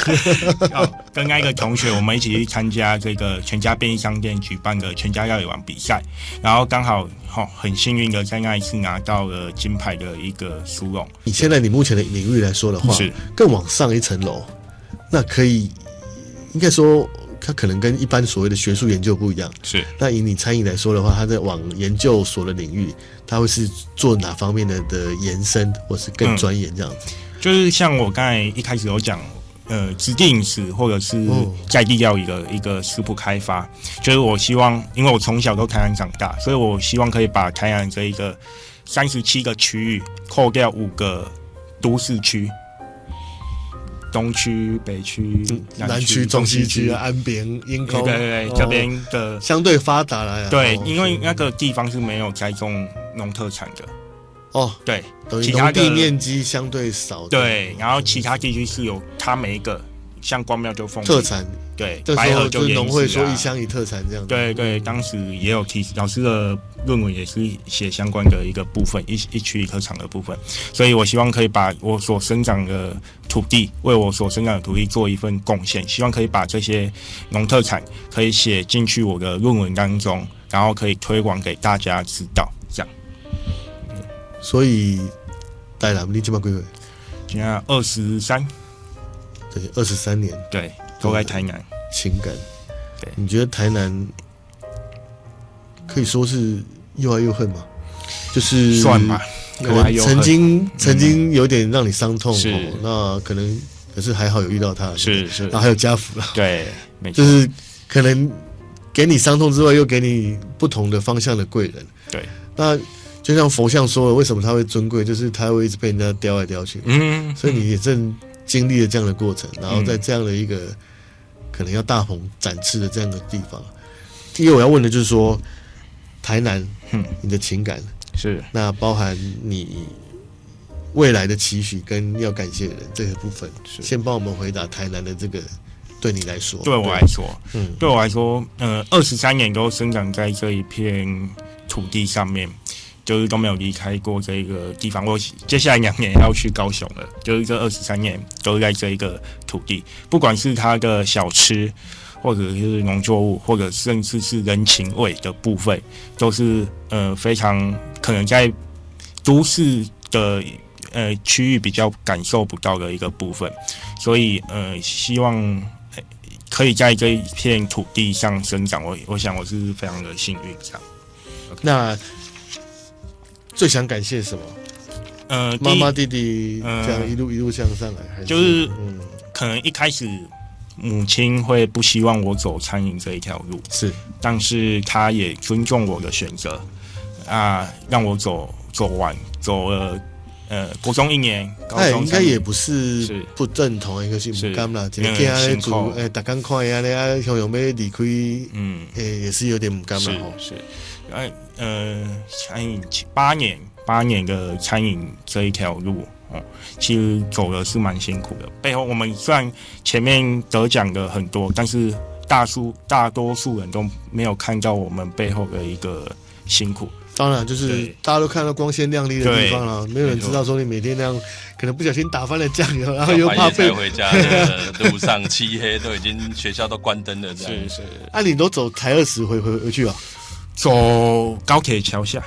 跟那个同学我们一起去参加这个全家便利商店举办的全家料理王比赛，然后刚好很幸运的在那一次拿到了金牌的一个殊荣。 以现在你目前的领域来说的话， 是更往上一层楼，那可以应该说它可能跟一般所谓的学术研究不一样。 是， 那以你餐饮来说的话，它在往研究所的领域，它会是做哪方面的延伸，或是更钻研这样子？ 就是像我刚才一开始有讲，质地饮食或者是在地料理的一个食谱开发，就是我希望，因为我从小都台南长大，所以我希望可以把台南这一个37个区域扣掉5个都市区。东区、北区、 南区、中西区、安平、鹰口， 对，这边的相对发达了呀。 对，因为那个地方是没有栽种农特产的。对， 其他地面积相对少。 对，然后其他地区是有它每一个，像光庙就奉特产。 对， 白河就是农会说一乡一特产这样。 对，当时也有提老师的论文也是写相关的一个部分，一区一科场的部分，所以我希望可以把我所生长的土地，为我所生长的土地做一份贡献，希望可以把这些农特产可以写进去我的论文当中，然后可以推广给大家知道，这样。 所以，台南你几码几岁？ 现在23。 对，23年。 对。都在台南， 情感， 对， 你觉得台南可以说是又爱又恨吗？就是算吧， 可能曾经有点让你伤痛， 是那可是还好有遇到他， 是， 然后还有家福了， 对，没错， 就是可能给你伤痛之外，又给你不同的方向的贵人， 对， 那就像佛像说的，为什么他会尊贵，就是他会一直被人家叼来叼去，所以你也正经历了这样的过程，然后在这样的一个可能要大鹏展翅的这样的地方，因为我要问的就是说，台南，你的情感是那包含你未来的期许跟要感谢的人这个部分，先帮我们回答台南的这个对你来说， 对我来说，23年都生长在这一片土地上面。就是都没有离开过这个地方，我接下来2年要去高雄了。就是这23年都在这一个土地，不管是它的小吃，或者是农作物，或者甚至是人情味的部分，都是非常可能在都市的区域比较感受不到的一个部分。所以希望可以在这一片土地上生长，我想我是非常的幸运这样。 那最想感谢什么？妈妈弟弟这样一路向上来，还是就是可能一开始母亲会不希望我走餐饮这一条路， 是， 但是她也尊重我的选择啊，让我走了国中1年，高中应该也不是不认同一个是不甘啦，今天在做大家看一下咧，想要离开，也是有点不甘嘛， 是。餐饮8年的餐饮这一条路，其实走的是蛮辛苦的。背后我们虽然前面得奖的很多，但是大多数人都没有看到我们背后的一个辛苦。 当然，就是大家都看到光鲜亮丽的地方了，没有人知道说你每天那样可能不小心打翻了酱油，然后又怕被回家的路上漆黑，都已经学校都关灯了这样。 是。 你都走台20回去啊？ 走高铁桥下。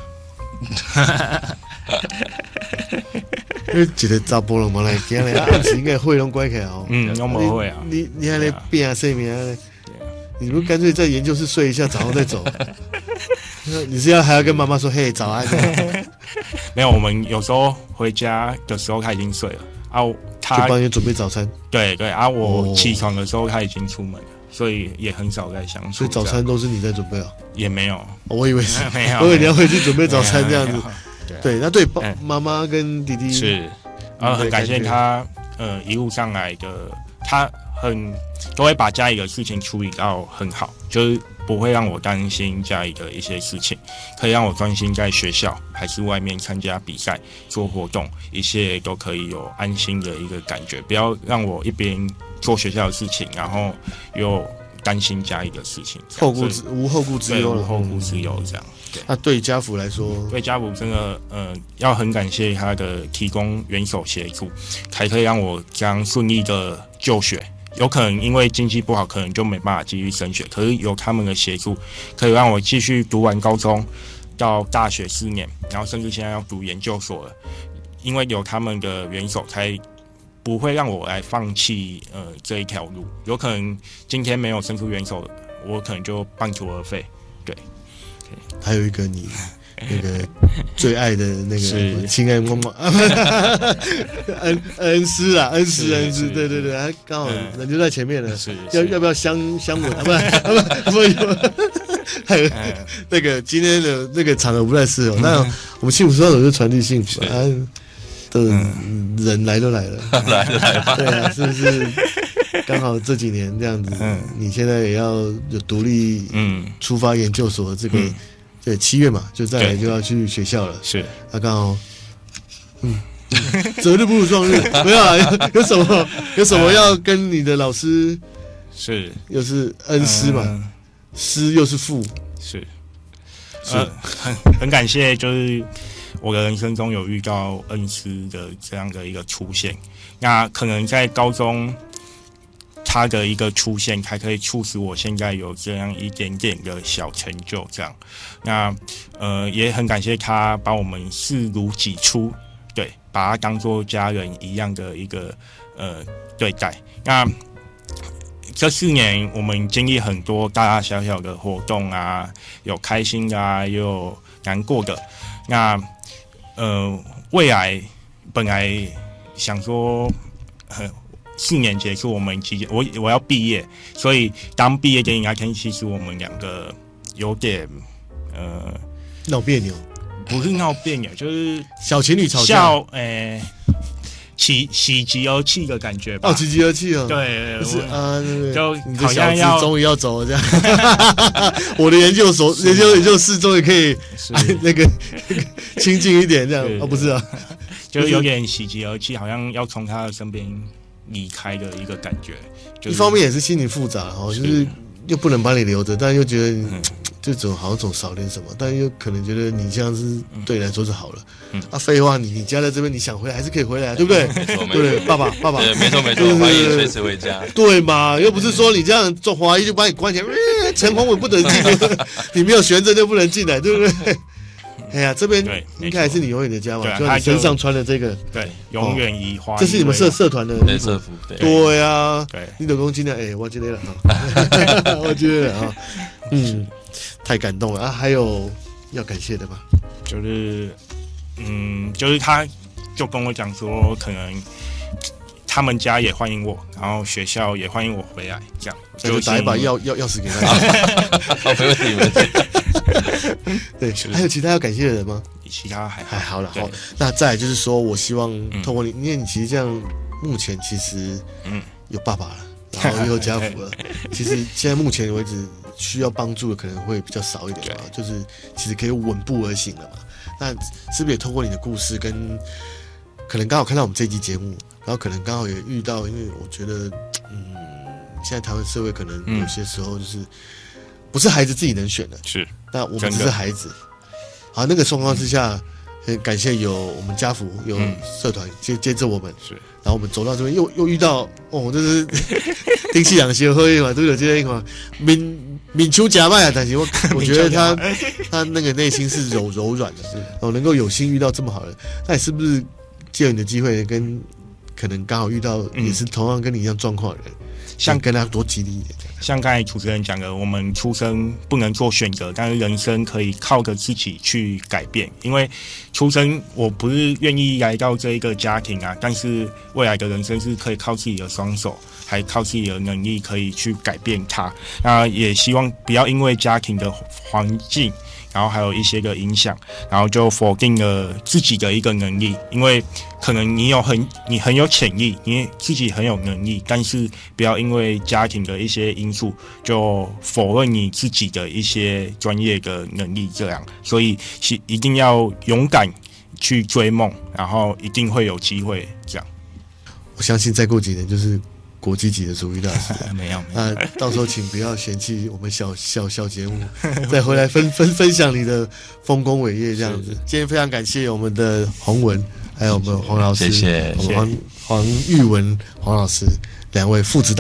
因为一个查甫人嘛来惊咧，暗时应该会拢关起来哦。 我不会啊。 你还在变睡眠咧？你不干脆在研究室睡一下，早上再走？你是还要跟妈妈说嘿早安？ 没有，我们有时候回家的时候他已经睡了啊，他就帮你准备早餐。 对啊，我起床的时候他已经出门了。所以也很少在相处， 所以早餐都是你在准备啊？ 也没有， 我以为是， 没有， 我以为你要回去准备早餐这样子。对，那对妈妈跟弟弟是，很感谢他，一路上来的，他都会把家里的事情处理到很好，就是不会让我担心家里的一些事情，可以让我专心在学校还是外面参加比赛、做活动，一切都可以有安心的一个感觉，不要让我一边做学校的事情，然后又担心家里的事情， 无后顾之忧了， 无后顾之忧这样。 那对家福来说， 对家福真的要很感谢他的提供援手协助，才可以让我这样顺利的就学， 有可能因为经济不好，可能就没办法继续升学。可是有他们的协助，可以让我继续读完高中到大学4年，然后甚至现在要读研究所了。因为有他们的援手，才不会让我来放弃这一条路。有可能今天没有伸出援手，我可能就半途而废。对， 还有一个你那个最爱的那个亲爱妈妈恩师啦，恩师，对对对，他刚好人就在前面了，要不要相吻？不，还有那个今天的那个场合不太适合。那我们幸福双手就传递幸福啊，都人来都来了， 来吧， 对啊，是不是？刚好这几年这样子，你现在也要有独立出发研究所这个。对，7月嘛，就再来就要去学校了。 是， 刚好，择日不如撞日，没有啊？有什么要跟你的老师？ 是， 又是恩师嘛，师又是父， 是，很感谢，就是我的人生中有遇到恩师的这样的一个出现。那可能在高中，他的一个出现，才可以促使我现在有这样一点点的小成就。这样，那也很感谢他把我们视如己出，对，把他当作家人一样的一个对待。那这4年我们经历很多大大小小的活动啊，有开心的啊，也有难过的。那未来本来想说4年结束，我们期间我要毕业，所以当毕业典礼那天，其实我们2个有点闹别扭， 不是闹别扭，就是小情侣吵架， 喜极而泣的感觉吧。 哦，喜极而泣哦， 对， 就是对， 就好像终于要走了这样。我的研究所研究室终于可以那个亲近一点这样。哦，不是啊， 就是有点喜极而泣，好像要从他的身边离开的一个感觉。 一方面也是心情复杂哦，就是又不能把你留着，但又觉得就好像总少点什么，但又可能觉得你这样是对你来说是好了。废话，你家在这边，你想回来还是可以回来，对不对？对不对？爸爸， 对，没错，欢迎随时回家。 对嘛？又不是说你这样做华裔就把你关起来，陈宏伟不能进，你没有悬着就不能进来，对不对？哎呀，这边应该还是你永远的家嘛，就你身上穿的这个， 对，永远以花， 这是你们社团的社服， 对啊， 对， 你老公今天我今天了哈，我今天了哈，太感动了啊！还有要感谢的吗？ 就是他就跟我讲说，可能他们家也欢迎我，然后学校也欢迎我回来，这样就打一把钥匙给他。 好，没问题，没问题。 对，还有其他要感谢的人吗？ 其他还好了。好，那再来就是说，我希望透过你，因为你其实这样，目前其实有爸爸了，然后又有家福了。其实现在目前为止需要帮助的可能会比较少一点嘛，就是其实可以稳步而行了嘛。那是不是也透过你的故事跟可能刚好看到我们这一期节目，然后可能刚好也遇到，因为我觉得现在台湾社会可能有些时候就是不是孩子自己能选的， 是， 那我们只是孩子。好，那个状况之下，很感谢有我们家福有社团接着我们， 是， 然后我们走到这边又遇到这是丁气养协会嘛，都有这样一款闽秋夹麦啊，但是我觉得他那个内心是柔软的，能够有幸遇到这么好的，那你是不是借由你的机会跟可能刚好遇到也是同样跟你一样状况的人，像跟他多激励一点。 像刚才主持人讲的，我们出生不能做选择，但是人生可以靠着自己去改变。因为出生我不是愿意来到这一个家庭啊，但是未来的人生是可以靠自己的双手，还靠自己的能力可以去改变它。那也希望不要因为家庭的环境，然后还有一些个影响，然后就否定了自己的一个能力。因为可能你很有潜力，你自己很有能力，但是不要因为家庭的一些因素就否认你自己的一些专业的能力。这样，所以一定要勇敢去追梦，然后一定会有机会。这样， 我相信再过几年就是国际级的主义大师。 没有， 到时候请不要嫌弃我们小节目，再回来分享你的丰功伟业这样子。今天非常感谢我们的洪文，还有我们黄老师， 谢谢， 我们黄玉文黄老师2位父子。